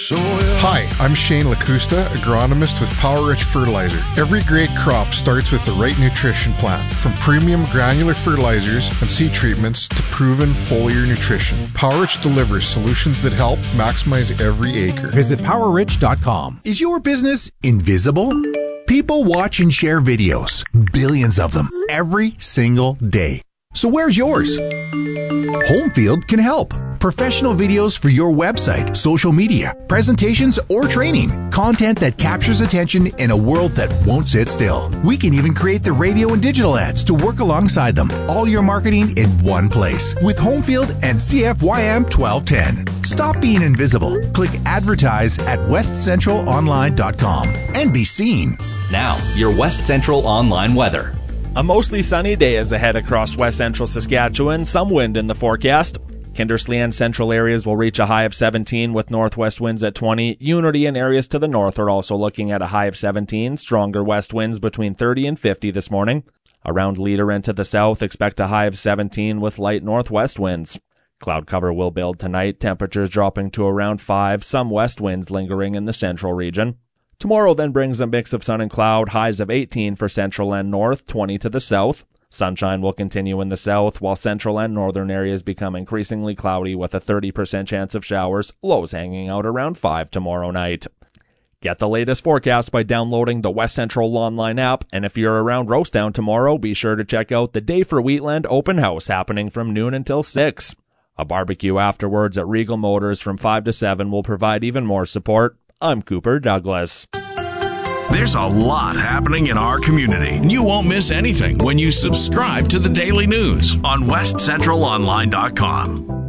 Hi, I'm Shane LaCusta, agronomist with Power Rich Fertilizer. Every great crop starts with the right nutrition plan. From premium granular fertilizers and seed treatments to proven foliar nutrition, Power Rich delivers solutions that help maximize every acre. Visit PowerRich.com. Is your business invisible? People watch and share videos, billions of them, every single day. So where's yours? Homefield can help. Professional videos for your website, social media, presentations, or training. Content that captures attention in a world that won't sit still. We can even create the radio and digital ads to work alongside them. All your marketing in one place with Homefield and CFYM 1210. Stop being invisible. Click advertise at westcentralonline.com and be seen. Now, your West Central Online weather. A mostly sunny day is ahead across west central Saskatchewan, some wind in the forecast. Kindersley and central areas will reach a high of 17 with northwest winds at 20. Unity and areas to the north are also looking at a high of 17. Stronger west winds between 30 and 50 this morning. Around Leader and to the south, expect a high of 17 with light northwest winds. Cloud cover will build tonight, temperatures dropping to around 5, some west winds lingering in the central region. Tomorrow then brings a mix of sun and cloud, highs of 18 for central and north, 20 to the south. Sunshine will continue in the south, while central and northern areas become increasingly cloudy with a 30% chance of showers, lows hanging out around 5 tomorrow night. Get the latest forecast by downloading the West Central Online app, and if you're around Roasttown tomorrow, be sure to check out the Day for Wheatland open house happening from noon until 6. A barbecue afterwards at Regal Motors from 5 to 7 will provide even more support. I'm Cooper Douglas. There's a lot happening in our community, and you won't miss anything when you subscribe to the Daily News on westcentralonline.com.